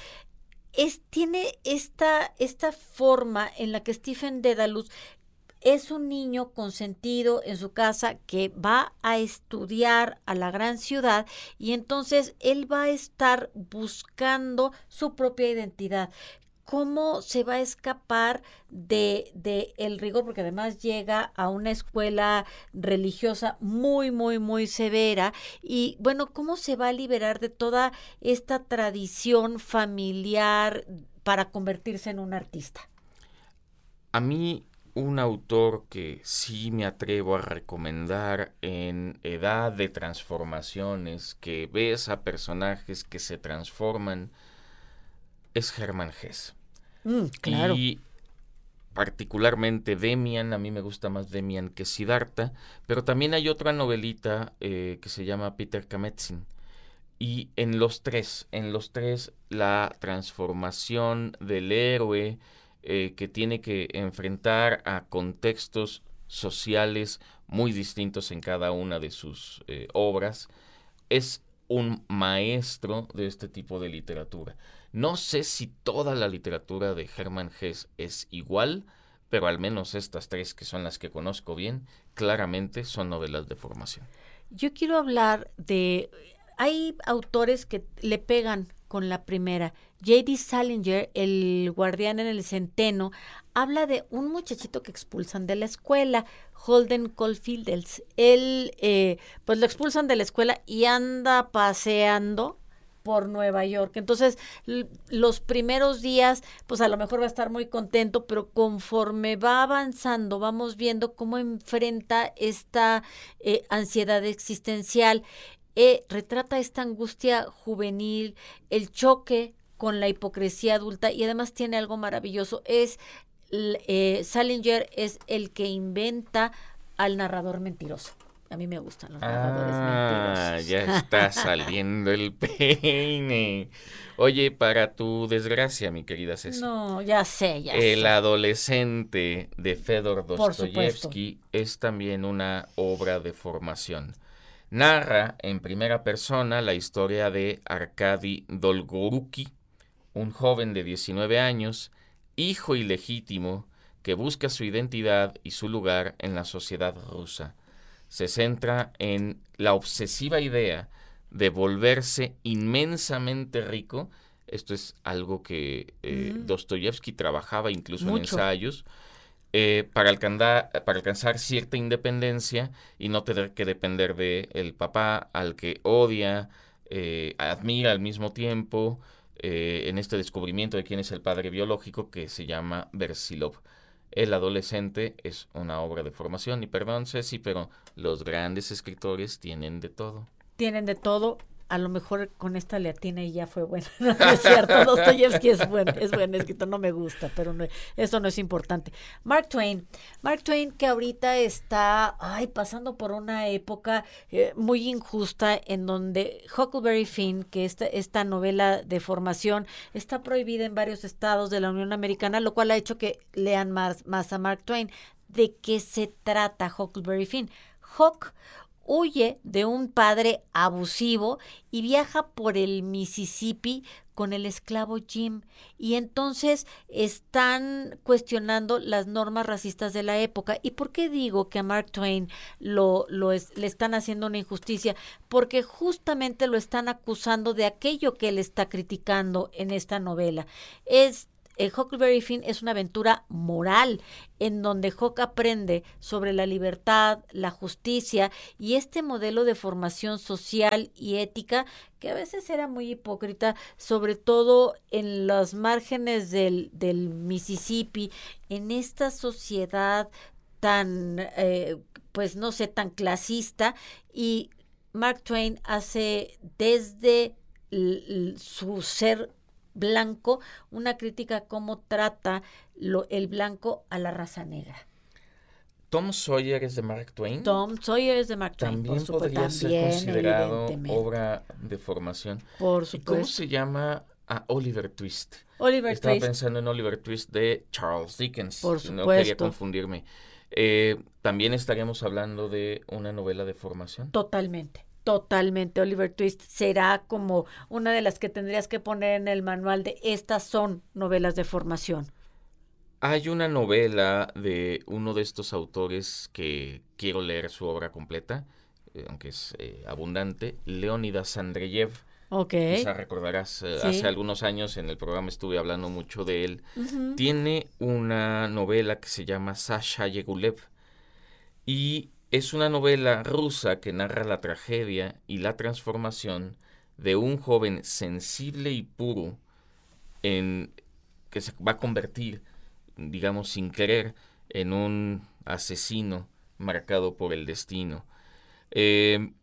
A: tiene esta forma en la que Stephen Dedalus es un niño consentido en su casa que va a estudiar a la gran ciudad y entonces él va a estar buscando su propia identidad. ¿Cómo se va a escapar de el rigor? Porque además llega a una escuela religiosa muy, muy, muy severa. Y bueno, ¿cómo se va a liberar de toda esta tradición familiar para convertirse en un artista?
B: A mí, un autor que sí me atrevo a recomendar en edad de transformaciones, que ves a personajes que se transforman, es Hermann Hesse.
A: Claro.
B: Y particularmente Demian, a mí me gusta más Demian que Siddhartha, pero también hay otra novelita que se llama Peter Kametzin. Y en los tres la transformación del héroe que tiene que enfrentar a contextos sociales muy distintos en cada una de sus obras, es un maestro de este tipo de literatura. No sé si toda la literatura de Hermann Hesse es igual, pero al menos estas tres, que son las que conozco bien, claramente son novelas de formación.
A: Yo quiero hablar de... Hay autores que le pegan con la primera. J.D. Salinger, el guardián en el centeno, habla de un muchachito que expulsan de la escuela, Holden Caulfield. Él, pues lo expulsan de la escuela y anda paseando por Nueva York. Entonces, los primeros días, pues a lo mejor va a estar muy contento, pero conforme va avanzando, vamos viendo cómo enfrenta esta ansiedad existencial. Retrata esta angustia juvenil, el choque con la hipocresía adulta y además tiene algo maravilloso. Salinger es el que inventa al narrador mentiroso. A mí me gustan los narradores mentirosos.
B: Ya está saliendo el peine. Oye, para tu desgracia, mi querida Ceci.
A: No, ya sé.
B: El adolescente de Fedor Dostoyevsky es también una obra de formación. Narra en primera persona la historia de Arkady Dolgoruki, un joven de 19 años, hijo ilegítimo, que busca su identidad y su lugar en la sociedad rusa. Se centra en la obsesiva idea de volverse inmensamente rico. Esto es algo que Dostoyevsky trabajaba incluso en ensayos, para alcanzar cierta independencia y no tener que depender del papá al que odia, admira al mismo tiempo, en este descubrimiento de quién es el padre biológico, que se llama Versilov. El adolescente es una obra de formación. Y perdón, Ceci, pero los grandes escritores tienen de todo.
A: Tienen de todo. A lo mejor con esta le atiné y ya fue bueno. No, no es cierto, Dostoyevsky es buen escritor, no me gusta, pero no, eso no es importante. Mark Twain que ahorita está pasando por una época muy injusta en donde Huckleberry Finn, que esta novela de formación está prohibida en varios estados de la Unión Americana, lo cual ha hecho que lean más a Mark Twain. ¿De qué se trata Huckleberry Finn? Huck huye de un padre abusivo y viaja por el Mississippi con el esclavo Jim, y entonces están cuestionando las normas racistas de la época. ¿Y por qué digo que a Mark Twain le están haciendo una injusticia? Porque justamente lo están acusando de aquello que él está criticando en esta novela. Huckleberry Finn es una aventura moral en donde Huck aprende sobre la libertad, la justicia y este modelo de formación social y ética que a veces era muy hipócrita, sobre todo en los márgenes del Mississippi, en esta sociedad tan, tan clasista. Y Mark Twain hace desde su ser blanco una crítica a cómo trata el blanco a la raza negra.
B: Tom Sawyer es de Mark Twain.
A: Tom Sawyer es de Mark Twain.
B: También podría ser considerado obra de formación.
A: Por supuesto.
B: ¿Y cómo se llama? Oliver Twist.
A: Estaba
B: pensando en Oliver Twist de Charles Dickens.
A: Por supuesto.
B: No quería confundirme. También estaríamos hablando de una novela de formación.
A: Totalmente, Oliver Twist será como una de las que tendrías que poner en el manual de estas son novelas de formación.
B: Hay una novela de uno de estos autores que quiero leer su obra completa, aunque es abundante, Leonidas Andreyev.
A: Okay.
B: Quizá recordarás,
A: Sí.
B: Hace algunos años en el programa estuve hablando mucho de él.
A: Uh-huh.
B: Tiene una novela que se llama Sasha Yegulev y es una novela rusa que narra la tragedia y la transformación de un joven sensible y puro que se va a convertir, digamos sin querer, en un asesino marcado por el destino. Él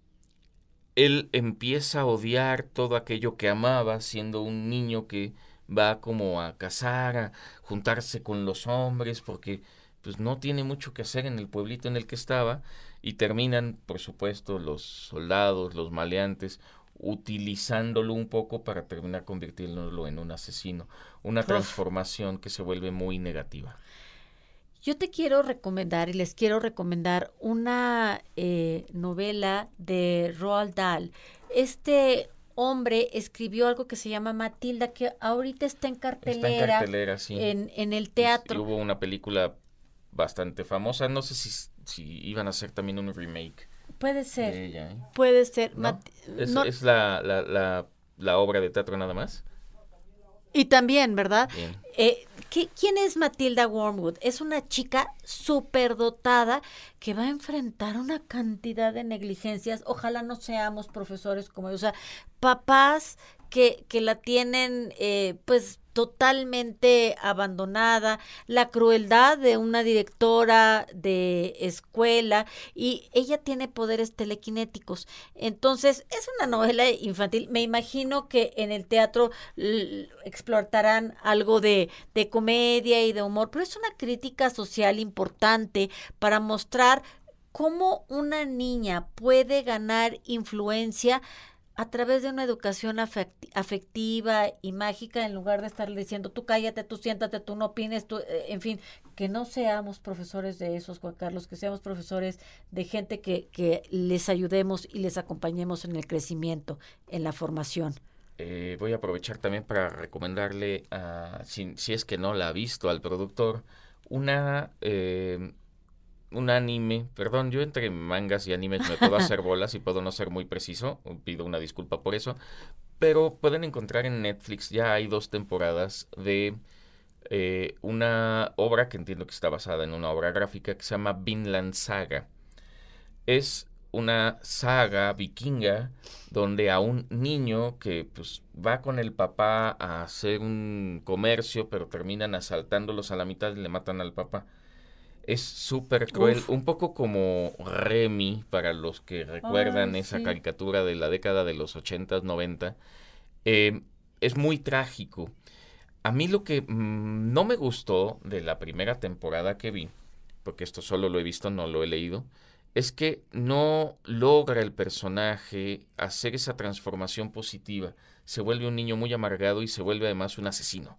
B: empieza a odiar todo aquello que amaba, siendo un niño que va como a cazar, a juntarse con los hombres, porque pues no tiene mucho que hacer en el pueblito en el que estaba, y terminan, por supuesto, los soldados, los maleantes, utilizándolo un poco para terminar convirtiéndolo en un asesino. Una transformación que se vuelve muy negativa.
A: Yo te quiero recomendar y les quiero recomendar una novela de Roald Dahl. Este hombre escribió algo que se llama Matilda, que ahorita está en cartelera,
B: sí.
A: en el teatro.
B: Y hubo una película bastante famosa, no sé si iban a hacer también un remake.
A: Puede ser,
B: de ella, ¿eh?
A: Puede ser.
B: ¿No? ¿Es la obra de teatro nada más?
A: Y también, ¿verdad?
B: Bien.
A: ¿Quién es Matilda Wormwood? Es una chica superdotada que va a enfrentar una cantidad de negligencias. Ojalá no seamos profesores como ellos. O sea, papás que la tienen pues totalmente abandonada, la crueldad de una directora de escuela, y ella tiene poderes telequinéticos. Entonces, es una novela infantil. Me imagino que en el teatro explotarán algo de comedia y de humor, pero es una crítica social importante para mostrar cómo una niña puede ganar influencia a través de una educación afectiva y mágica, en lugar de estarle diciendo tú cállate, tú siéntate, tú no opines, tú, en fin, que no seamos profesores de esos, Juan Carlos, que seamos profesores de gente que les ayudemos y les acompañemos en el crecimiento, en la formación.
B: Voy a aprovechar también para recomendarle, si es que no la ha visto, al productor, un anime. Perdón, yo entre mangas y animes me puedo hacer bolas y puedo no ser muy preciso, pido una disculpa por eso, pero pueden encontrar en Netflix, ya hay 2 temporadas de una obra que entiendo que está basada en una obra gráfica que se llama Vinland Saga. Es una saga vikinga donde a un niño que pues va con el papá a hacer un comercio, pero terminan asaltándolos a la mitad y le matan al papá. Es súper cruel, un poco como Remy, para los que recuerdan esa caricatura de la década de los 80s, 90. Es muy trágico. A mí lo que no me gustó de la primera temporada que vi, porque esto solo lo he visto, no lo he leído, es que no logra el personaje hacer esa transformación positiva. Se vuelve un niño muy amargado y se vuelve además un asesino.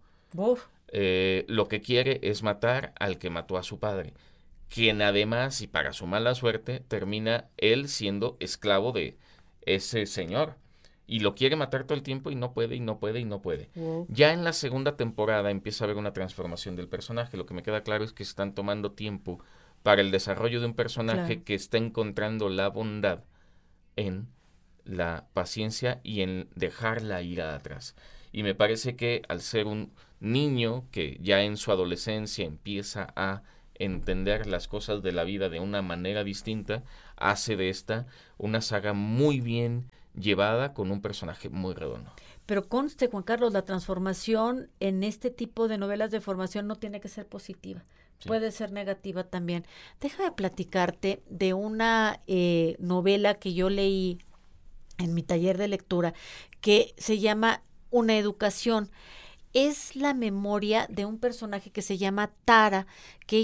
B: Lo que quiere es matar al que mató a su padre, quien además, y para su mala suerte, termina él siendo esclavo de ese señor. Y lo quiere matar todo el tiempo y no puede, y no puede, y no puede. Ya en la segunda temporada empieza a haber una transformación del personaje. Lo que me queda claro es que están tomando tiempo para el desarrollo de un personaje que está encontrando la bondad en la paciencia y en dejar la ira atrás. Y me parece que al ser un niño que ya en su adolescencia empieza a entender las cosas de la vida de una manera distinta, hace de esta una saga muy bien llevada con un personaje muy redondo.
A: Pero conste, Juan Carlos, la transformación en este tipo de novelas de formación no tiene que ser positiva. Puede ser negativa también. Déjame platicarte de una novela que yo leí en mi taller de lectura que se llama Una educación. Es la memoria de un personaje que se llama Tara, que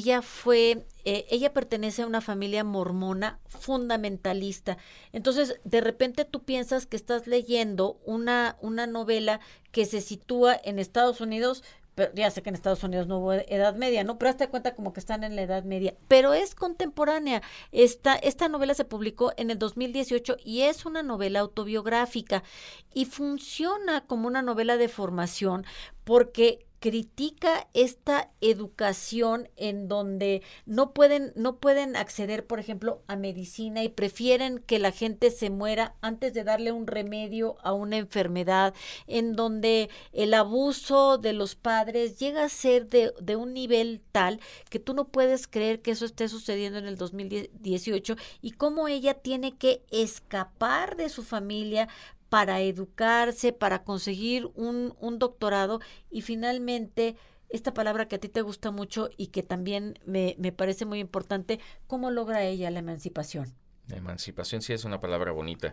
A: ella pertenece a una familia mormona fundamentalista. Entonces, de repente tú piensas que estás leyendo una novela que se sitúa en Estados Unidos, pero ya sé que en Estados Unidos no hubo Edad Media, ¿no? Pero hazte cuenta como que están en la Edad Media. Pero es contemporánea. Esta novela se publicó en el 2018 y es una novela autobiográfica y funciona como una novela de formación porque critica esta educación en donde no pueden acceder, por ejemplo, a medicina y prefieren que la gente se muera antes de darle un remedio a una enfermedad, en donde el abuso de los padres llega a ser de un nivel tal que tú no puedes creer que eso esté sucediendo en el 2018 y cómo ella tiene que escapar de su familia para educarse, para conseguir un doctorado y finalmente esta palabra que a ti te gusta mucho y que también me parece muy importante, ¿cómo logra ella la emancipación?
B: La emancipación sí es una palabra bonita.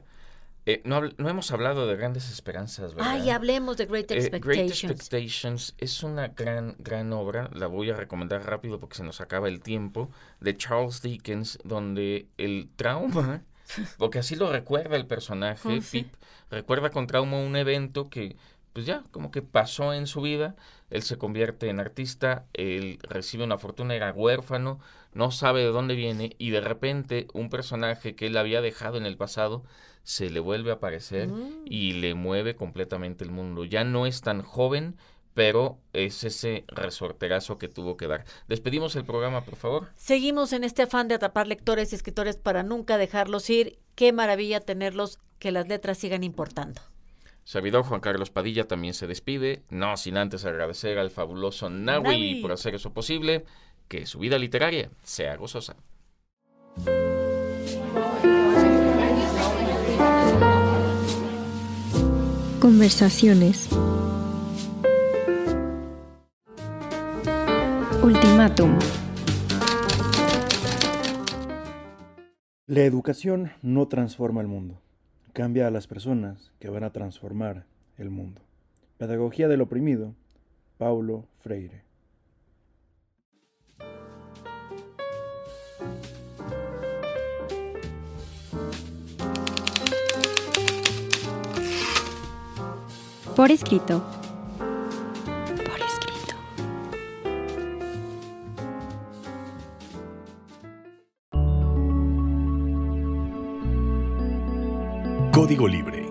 B: No hemos hablado de Grandes Esperanzas, ¿verdad?
A: Ay, hablemos de Great Expectations.
B: Great Expectations es una gran obra, la voy a recomendar rápido porque se nos acaba el tiempo, de Charles Dickens, donde el trauma, porque así lo recuerda el personaje, Pip, recuerda con trauma un evento que pues ya como que pasó en su vida. Él se convierte en artista, él recibe una fortuna, era huérfano, no sabe de dónde viene y de repente un personaje que él había dejado en el pasado se le vuelve a aparecer y le mueve completamente el mundo. Ya no es tan joven, pero es ese resorterazo que tuvo que dar. Despedimos el programa, por favor.
A: Seguimos en este afán de atrapar lectores y escritores para nunca dejarlos ir. Qué maravilla tenerlos, que las letras sigan importando.
B: Servidor Juan Carlos Padilla también se despide, no sin antes agradecer al fabuloso Nahui por hacer eso posible, que su vida literaria sea gozosa.
D: Conversaciones. Ultimátum.
E: La educación no transforma el mundo. Cambia a las personas que van a transformar el mundo. Pedagogía del oprimido, Paulo Freire.
D: Por escrito.
F: Código Libre